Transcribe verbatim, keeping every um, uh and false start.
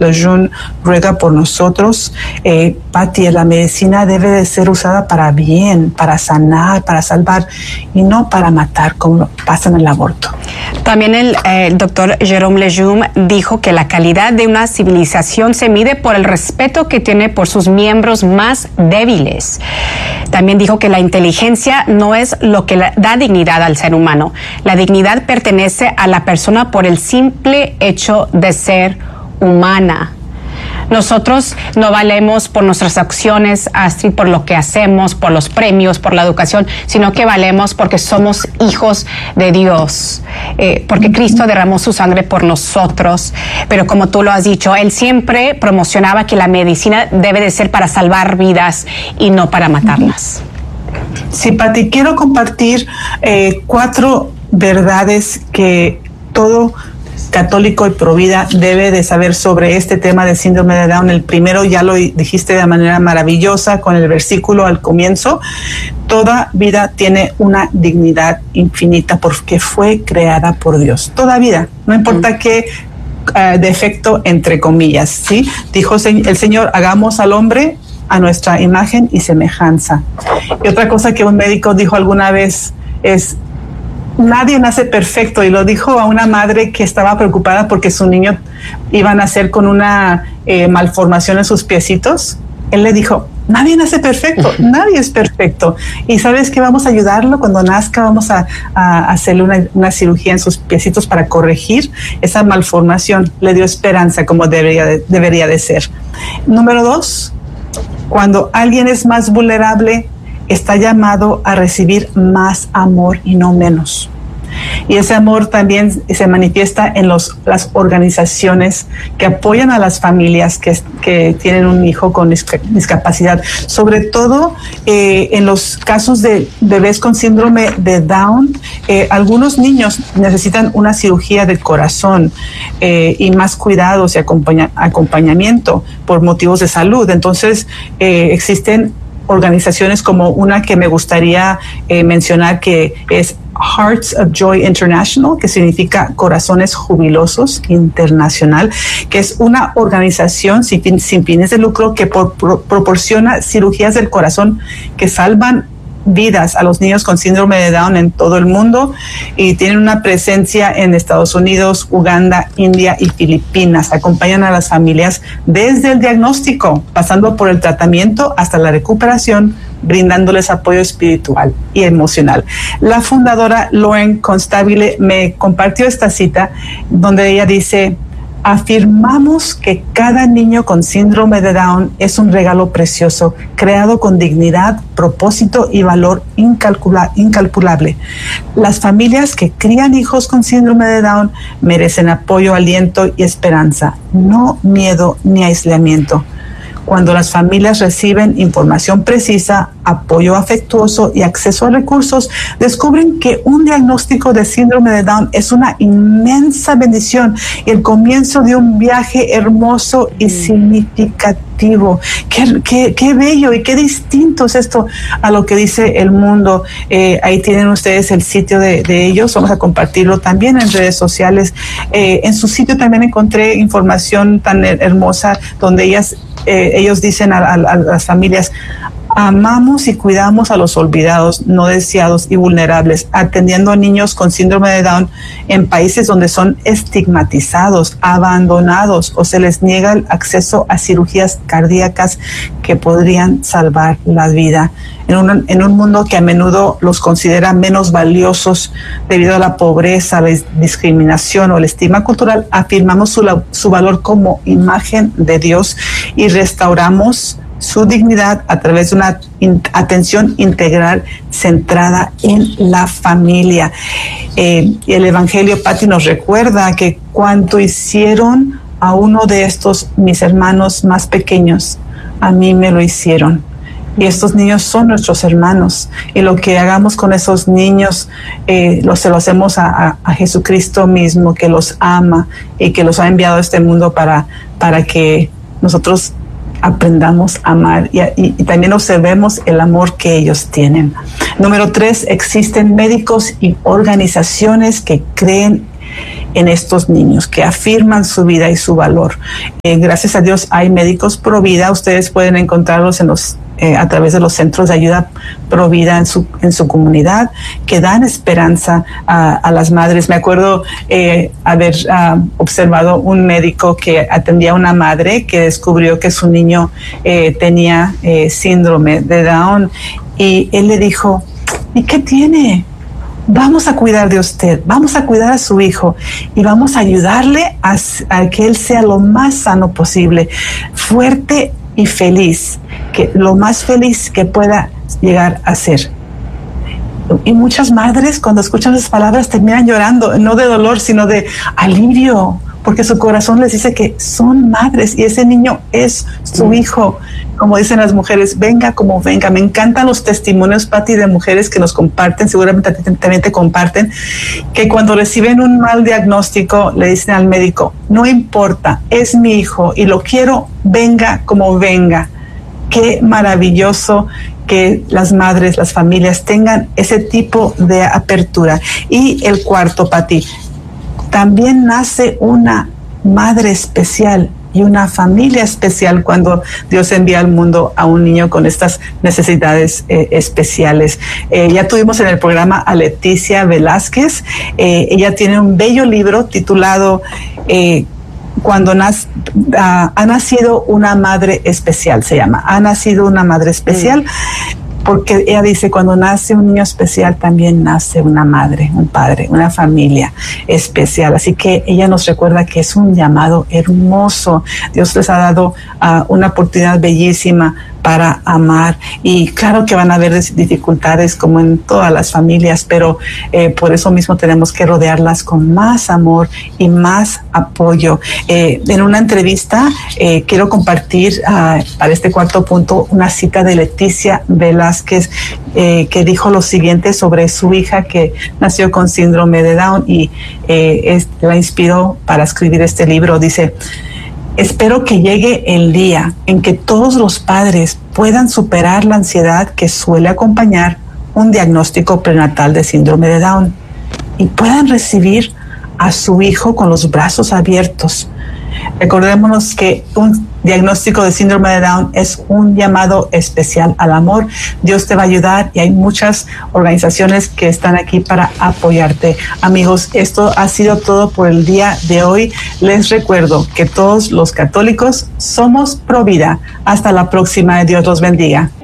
Lejeune ruega por nosotros. Eh, Patti, la medicina debe de ser usada para bien, para sanar, para salvar y no para matar, como pasa en el aborto. También el, eh, el doctor Jérôme Lejeune dijo que la calidad de una civilización se mide por el respeto que tiene por sus miembros más débiles. También dijo que la inteligencia no es lo que la, da dignidad al ser humano. La dignidad pertenece a la persona por el simple hecho de ser humana. Nosotros no valemos por nuestras acciones, Astrid, por lo que hacemos, por los premios, por la educación, sino que valemos porque somos hijos de Dios, eh, porque Cristo derramó su sangre por nosotros. Pero como tú lo has dicho, Él siempre promocionaba que la medicina debe de ser para salvar vidas y no para matarlas. Sí, Patti, quiero compartir eh, cuatro verdades que todo católico y provida debe de saber sobre este tema de síndrome de Down. El primero ya lo dijiste de manera maravillosa con el versículo al comienzo. Toda vida tiene una dignidad infinita porque fue creada por Dios. Toda vida, no importa mm. qué uh, defecto, entre comillas, ¿sí? Dijo el Señor, hagamos al hombre a nuestra imagen y semejanza. Y otra cosa que un médico dijo alguna vez es: nadie nace perfecto, y lo dijo a una madre que estaba preocupada porque su niño iba a nacer con una eh, malformación en sus piecitos. Él le dijo, nadie nace perfecto, nadie es perfecto. Y ¿sabes qué? Vamos a ayudarlo cuando nazca, vamos a, a hacerle una, una cirugía en sus piecitos para corregir esa malformación. Le dio esperanza como debería de, debería de ser. Número dos, cuando alguien es más vulnerable, está llamado a recibir más amor y no menos. Y ese amor también se manifiesta en los, las organizaciones que apoyan a las familias que, que tienen un hijo con discapacidad. Sobre todo eh, en los casos de bebés con síndrome de Down, eh, algunos niños necesitan una cirugía del corazón eh, y más cuidados y acompaña, acompañamiento por motivos de salud. Entonces eh, existen organizaciones como una que me gustaría eh, mencionar, que es Hearts of Joy International, que significa Corazones Jubilosos Internacional, que es una organización sin, fin, sin fines de lucro que por, pro, proporciona cirugías del corazón que salvan vidas a los niños con síndrome de Down en todo el mundo, y tienen una presencia en Estados Unidos, Uganda, India y Filipinas. Acompañan a las familias desde el diagnóstico, pasando por el tratamiento hasta la recuperación, brindándoles apoyo espiritual y emocional. La fundadora Lauren Constabile me compartió esta cita donde ella dice: afirmamos que cada niño con síndrome de Down es un regalo precioso, creado con dignidad, propósito y valor incalcula- incalculable. Las familias que crían hijos con síndrome de Down merecen apoyo, aliento y esperanza, no miedo ni aislamiento. Cuando las familias reciben información precisa, apoyo afectuoso y acceso a recursos, descubren que un diagnóstico de síndrome de Down es una inmensa bendición y el comienzo de un viaje hermoso y significativo. Qué, qué, qué bello y qué distinto es esto a lo que dice el mundo. Eh, ahí tienen ustedes el sitio de, de ellos. Vamos a compartirlo también en redes sociales. Eh, en su sitio también encontré información tan hermosa donde ellas Eh, ellos dicen a, a, a las familias: amamos y cuidamos a los olvidados, no deseados y vulnerables, atendiendo a niños con síndrome de Down en países donde son estigmatizados, abandonados o se les niega el acceso a cirugías cardíacas que podrían salvar la vida. En un, en un mundo que a menudo los considera menos valiosos debido a la pobreza, la discriminación o el estigma cultural, afirmamos su, su valor como imagen de Dios y restauramos su dignidad a través de una in, atención integral centrada en la familia. Eh, el Evangelio, Patti, nos recuerda que cuanto hicieron a uno de estos mis hermanos más pequeños, a mí me lo hicieron. Y estos niños son nuestros hermanos, y lo que hagamos con esos niños eh, lo, se lo hacemos a, a, a Jesucristo mismo, que los ama y que los ha enviado a este mundo para, para que nosotros aprendamos a amar y, y, y también observemos el amor que ellos tienen. Número tres, existen médicos y organizaciones que creen en estos niños, que afirman su vida y su valor. Eh, gracias a Dios hay médicos Provida, ustedes pueden encontrarlos en los Eh, a través de los centros de ayuda Provida en su, en su comunidad, que dan esperanza a, a las madres. Me acuerdo eh, haber uh, observado un médico que atendía a una madre que descubrió que su niño eh, tenía eh, síndrome de Down, y él le dijo, ¿y qué tiene? Vamos a cuidar de usted, vamos a cuidar a su hijo y vamos a ayudarle a, a que él sea lo más sano posible, fuerte y feliz, que lo más feliz que pueda llegar a ser. Y muchas madres, cuando escuchan esas palabras, terminan llorando, no de dolor, sino de alivio, porque su corazón les dice que son madres y ese niño es su mm. hijo. Como dicen las mujeres, venga como venga. Me encantan los testimonios, Pati, de mujeres que nos comparten, seguramente a ti también te comparten, que cuando reciben un mal diagnóstico le dicen al médico, no importa, es mi hijo y lo quiero, venga como venga. Qué maravilloso que las madres, las familias tengan ese tipo de apertura. Y el cuarto, Pati, también nace una madre especial y una familia especial cuando Dios envía al mundo a un niño con estas necesidades eh, especiales. Eh, ya tuvimos en el programa a Leticia Velázquez. Eh, ella tiene un bello libro titulado eh, Cuando nace, uh, ha nacido una madre especial, se llama. Ha nacido una madre especial. Mm. Porque ella dice, cuando nace un niño especial, también nace una madre, un padre, una familia especial. Así que ella nos recuerda que es un llamado hermoso. Dios les ha dado uh, una oportunidad bellísima para amar, y claro que van a haber dificultades como en todas las familias, pero eh, por eso mismo tenemos que rodearlas con más amor y más apoyo. Eh, en una entrevista eh, quiero compartir uh, para este cuarto punto una cita de Leticia Velázquez eh, que dijo lo siguiente sobre su hija que nació con síndrome de Down y eh, es, la inspiró para escribir este libro. Dice: espero que llegue el día en que todos los padres puedan superar la ansiedad que suele acompañar un diagnóstico prenatal de síndrome de Down y puedan recibir a su hijo con los brazos abiertos. Recordémonos que un diagnóstico de síndrome de Down es un llamado especial al amor. Dios te va a ayudar y hay muchas organizaciones que están aquí para apoyarte. Amigos, esto ha sido todo por el día de hoy. Les recuerdo que todos los católicos somos pro vida. Hasta la próxima. Dios los bendiga.